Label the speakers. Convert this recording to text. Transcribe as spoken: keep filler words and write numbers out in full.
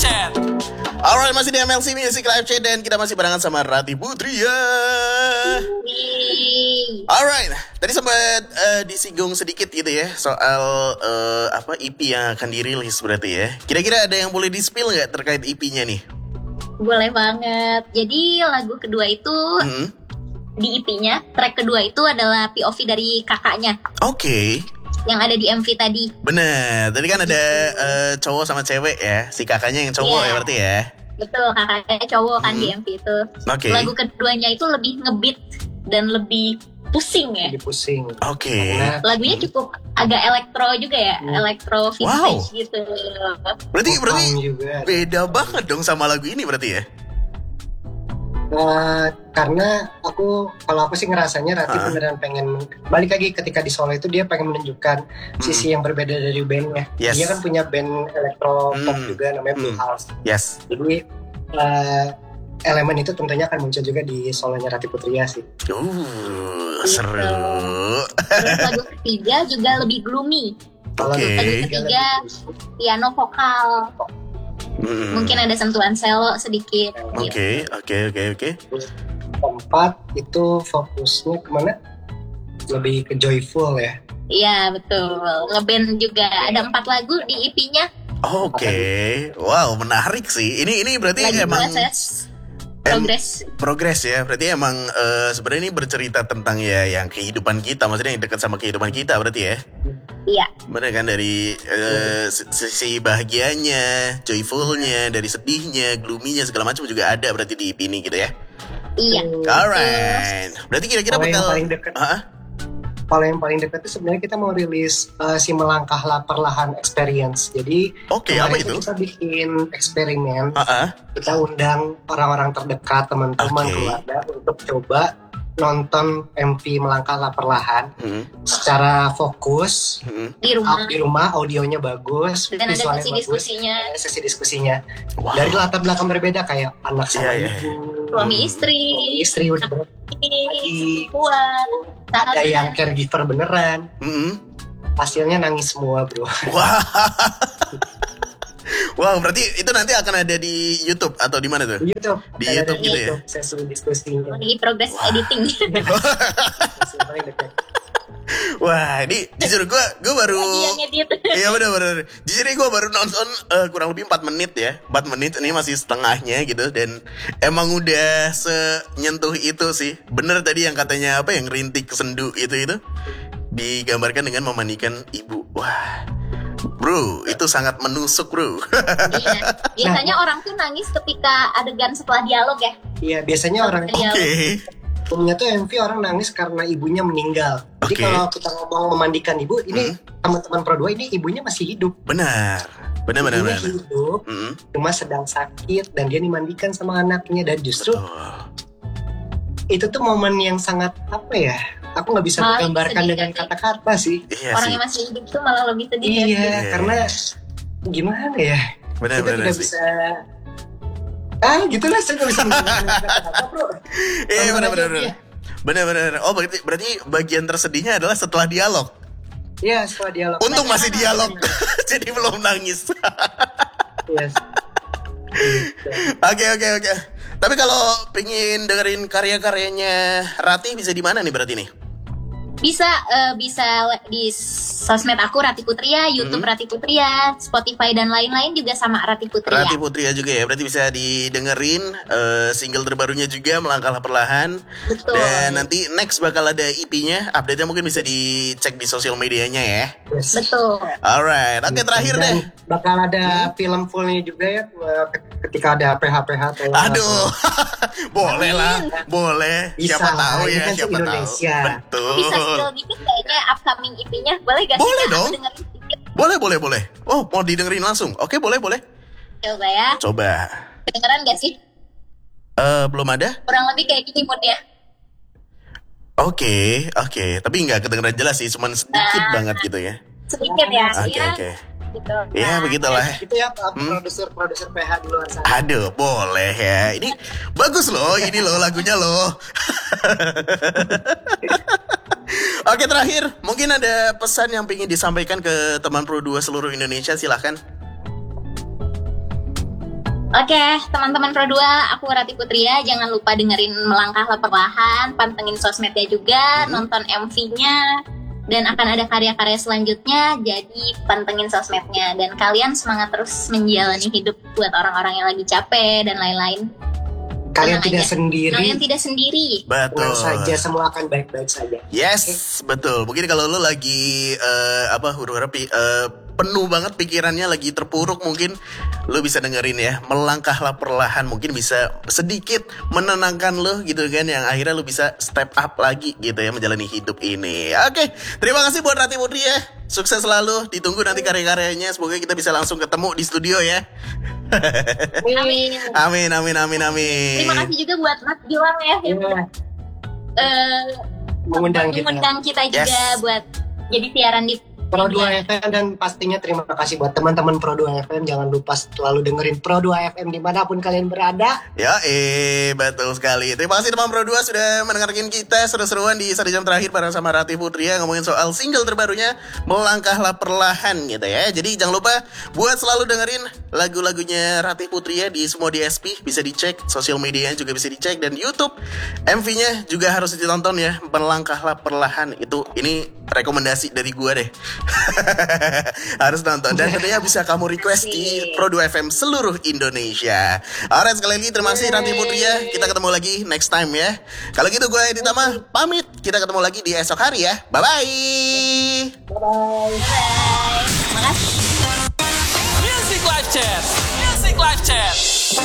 Speaker 1: Chat.
Speaker 2: Alright, masih di M L C Music Live Chat dan kita masih barengan sama Rati Putria. Alright, tadi sempat uh, disinggung sedikit gitu ya soal uh, apa E P yang akan dirilis berarti ya. Kira-kira ada yang boleh di-spill nggak terkait E P-nya nih?
Speaker 3: Boleh banget. Jadi lagu kedua itu hmm. di E P-nya, track kedua itu adalah P O V dari kakaknya.
Speaker 2: Oke. Okay.
Speaker 3: Yang ada di M V tadi.
Speaker 2: Bener, tadi kan ada uh, cowok sama cewek ya. Si kakaknya yang cowok yeah. ya berarti ya.
Speaker 3: Betul, kakaknya cowok kan hmm. di M V itu.
Speaker 2: Okay.
Speaker 3: Lagu keduanya itu lebih ngebeat dan lebih pusing ya.
Speaker 4: Lebih pusing.
Speaker 2: Oke. Okay.
Speaker 3: Lagunya hmm. cukup agak elektro juga ya, hmm. elektro vintage wow. gitu.
Speaker 2: Berarti berarti juga. Beda banget dong sama lagu ini berarti ya.
Speaker 4: Uh, karena aku kalau aku sih ngerasanya Rati uh. beneran pengen balik lagi ketika di solo itu dia pengen menunjukkan hmm. sisi yang berbeda dari bandnya. Yes. Dia kan punya band elektro pop hmm. juga namanya Blue hmm. House.
Speaker 2: Yes.
Speaker 4: Jadi uh, elemen itu tentunya akan muncul juga di solonya Rati Putria sih.
Speaker 2: Uh, seru.
Speaker 3: Terus lagu ketiga juga lebih gloomy.
Speaker 2: Oke. Okay.
Speaker 3: Lagu ketiga piano vokal.
Speaker 2: Mm.
Speaker 3: Mungkin ada sentuhan selo sedikit.
Speaker 2: Oke, oke, oke, oke.
Speaker 4: Keempat itu fokusnya kemana? Lebih ke joyful ya.
Speaker 3: Iya betul. Ngeband juga ada empat lagu di E P-nya.
Speaker 2: Oke, okay. Wow menarik sih. Ini ini berarti
Speaker 3: lagi
Speaker 2: emang
Speaker 3: proses progres.
Speaker 2: Progres ya. Berarti emang uh, sebenarnya ini bercerita tentang ya yang kehidupan kita, maksudnya yang dekat sama kehidupan kita berarti ya.
Speaker 3: Iya.
Speaker 2: Bener kan dari uh, sisi bahagianya, joyfulnya, dari sedihnya, gloomy-nya segala macam juga ada berarti di E P ini gitu ya.
Speaker 3: Iya.
Speaker 2: Alright. Berarti kira-kira
Speaker 4: kalau
Speaker 2: bakal
Speaker 4: yang paling dekat.
Speaker 2: Uh-huh.
Speaker 4: Kalau yang paling dekat itu sebenarnya kita mau rilis uh, si Melangkahlah Perlahan Experience. Jadi
Speaker 2: Oke, okay, apa itu?
Speaker 4: Kita bikin eksperimen.
Speaker 2: Uh-huh.
Speaker 4: Kita undang orang-orang terdekat, teman-teman, okay. keluarga untuk coba nonton M V Melangkahlah Perlahan hmm. secara fokus
Speaker 3: hmm. di rumah.
Speaker 4: Di rumah audionya bagus,
Speaker 3: dan ada sesi
Speaker 4: bagus,
Speaker 3: diskusinya.
Speaker 4: Ada sesi diskusinya. Wow. Dari latar belakang berbeda kayak anak sama
Speaker 2: yeah,
Speaker 4: ibu,
Speaker 2: yeah.
Speaker 3: suami istri,
Speaker 4: istri udah
Speaker 3: lagi, puan,
Speaker 4: ada yang caregiver beneran.
Speaker 2: Mm-hmm.
Speaker 4: Hasilnya nangis semua, bro.
Speaker 2: Wah. Wow, berarti itu nanti akan ada di YouTube atau di mana tuh?
Speaker 4: Di YouTube.
Speaker 2: Di YouTube gitu
Speaker 4: ya. Sesi diskusinya.
Speaker 3: Lagi progress editing.
Speaker 2: Wah, ini jujur gue gue baru iya benar-benar jujur gue baru nonton uh, kurang lebih empat menit ya empat menit ini masih setengahnya gitu dan emang udah senyentuh itu sih. Bener tadi yang katanya apa yang rintik sendu itu itu digambarkan dengan memandikan ibu. Wah bro, itu sangat menusuk bro.
Speaker 3: Iya, biasanya nah, orang tuh nangis ketika adegan setelah dialog ya.
Speaker 4: Iya, biasanya orang
Speaker 2: Oke okay.
Speaker 4: Umumnya tuh M V orang nangis karena ibunya meninggal. Jadi okay. kalau kita ngomong memandikan ibu, ini hmm. teman-teman Pro dua ini ibunya masih hidup.
Speaker 2: Benar, benar, benar.
Speaker 4: Ibunya benar. hidup, hmm. cuma sedang sakit dan dia dimandikan sama anaknya dan justru oh. itu tuh momen yang sangat apa ya? Aku nggak bisa menggambarkan dengan
Speaker 3: sih.
Speaker 4: kata-kata sih.
Speaker 2: Iya
Speaker 3: orang
Speaker 2: sih.
Speaker 3: yang masih hidup tuh malah lebih sedih.
Speaker 4: Iya,
Speaker 3: ya.
Speaker 4: karena gimana ya?
Speaker 2: Benar,
Speaker 4: kita
Speaker 2: benar
Speaker 4: tidak
Speaker 2: sih.
Speaker 4: bisa. Ah, gitulah saya nggak bisa menggambarkan kata-kata, bro.
Speaker 2: Iya, benar-benar. Benar-benar. Oh, berarti berarti bagian tersedihnya adalah setelah dialog.
Speaker 4: Iya, setelah dialog.
Speaker 2: Untung masih dialog, jadi belum nangis.
Speaker 4: Yes.
Speaker 2: Oke, oke, oke. Tapi kalau pengen dengerin karya-karyanya Rati bisa di mana nih berarti nih?
Speaker 3: Bisa uh, bisa di sosmed aku Rati Putria, YouTube hmm. Rati Putria, Spotify dan lain-lain juga sama Rati Putria.
Speaker 2: Rati Putria juga ya, berarti bisa didengerin uh, single terbarunya juga Melangkahlah Perlahan.
Speaker 3: Betul.
Speaker 2: Dan nanti next bakal ada E P-nya, update-nya mungkin bisa dicek di sosial medianya ya.
Speaker 4: Yes.
Speaker 3: Betul.
Speaker 2: Alright, oke okay, terakhir
Speaker 4: dan
Speaker 2: deh.
Speaker 4: Bakal ada hmm. film fullnya juga ya ketika ada P H P H atau
Speaker 2: aduh, boleh lah, boleh.
Speaker 4: Bisa,
Speaker 2: siapa tahu ya,
Speaker 4: kan
Speaker 2: siapa
Speaker 4: Indonesia.
Speaker 2: tahu. Betul.
Speaker 3: Bisa spill dikit kayaknya upcoming E P-nya, boleh gak sih?
Speaker 2: Boleh dong.
Speaker 3: Dengerin
Speaker 2: boleh, boleh, boleh. Oh, mau didengerin langsung? Oke, boleh, boleh.
Speaker 3: Coba ya.
Speaker 2: Coba.
Speaker 3: Kedengeran gak sih?
Speaker 2: Eh, uh, belum ada?
Speaker 3: Kurang lebih kayak gini moodnya.
Speaker 2: Oke, okay, oke. Okay. Tapi nggak kedengeran jelas sih, cuman sedikit nah, banget gitu ya.
Speaker 3: Sedikit ya.
Speaker 2: Oke, okay,
Speaker 3: ya.
Speaker 2: oke. Okay.
Speaker 3: Gitu.
Speaker 2: Ya, nah, begitulah.
Speaker 4: Itu ya, hmm? produser-produser P H di luar sana.
Speaker 2: Aduh, boleh ya. Ini bagus loh, ini loh lagunya loh. Oke, terakhir, mungkin ada pesan yang ingin disampaikan ke teman Pro dua seluruh Indonesia, silahkan.
Speaker 3: Oke, teman-teman Pro dua, aku Rati Putria. Jangan lupa dengerin Melangkahlah Perlahan, pantengin sosmednya juga, hmm. nonton M V-nya, dan akan ada karya-karya selanjutnya, jadi pantengin sosmednya. Dan kalian semangat terus menjalani hidup buat orang-orang yang lagi capek dan lain-lain.
Speaker 4: Kalian
Speaker 3: Tenang
Speaker 4: tidak
Speaker 3: aja.
Speaker 4: sendiri.
Speaker 3: Kalian tidak sendiri.
Speaker 2: Betul.
Speaker 4: Tenang saja, semua akan baik-baik saja.
Speaker 2: Yes,
Speaker 4: okay.
Speaker 2: Betul. Mungkin kalau lo lagi uh, apa huru-hara uh, penuh banget pikirannya, lagi terpuruk, mungkin lo bisa dengerin ya Melangkahlah Perlahan. Mungkin bisa sedikit menenangkan lo gitu kan, yang akhirnya lo bisa step up lagi gitu ya menjalani hidup ini. Oke, terima kasih buat Rati Putria. Sukses selalu. Ditunggu nanti karya-karyanya. Semoga kita bisa langsung ketemu di studio ya.
Speaker 3: Amin.
Speaker 2: Amin, amin, amin, amin.
Speaker 3: Terima kasih juga buat Mas Gilang ya, yang
Speaker 4: yeah.
Speaker 3: uh,
Speaker 4: mengundang kita,
Speaker 3: mengundang kita juga
Speaker 2: yes.
Speaker 3: buat jadi siaran di
Speaker 4: Pro dua F M. Dan pastinya terima kasih buat teman-teman Pro dua F M. Jangan lupa selalu dengerin Pro dua F M dimanapun kalian berada.
Speaker 2: Ya, eh, betul sekali. Terima kasih teman Pro dua sudah mendengarkan kita seru-seruan di satu jam terakhir bareng sama Rati Putria, ngomongin soal single terbarunya Melangkahlah Perlahan gitu ya. Jadi jangan lupa buat selalu dengerin lagu-lagunya Rati Putria di semua D S P. Bisa dicek, sosial medianya juga bisa dicek, dan YouTube M V-nya juga harus ditonton ya, Melangkahlah Perlahan. Itu ini rekomendasi dari gua deh. Harus nonton. Dan tentunya bisa kamu request di Pro dua F M seluruh Indonesia. Alright, sekali lagi terima kasih Rati Putria. Kita ketemu lagi next time ya. Kalau gitu gue Edi Tama pamit. Kita ketemu lagi di esok hari ya. Bye bye.
Speaker 4: Bye bye.
Speaker 3: Bye. Makasih.
Speaker 1: Music Live Chat. Music Live Chat.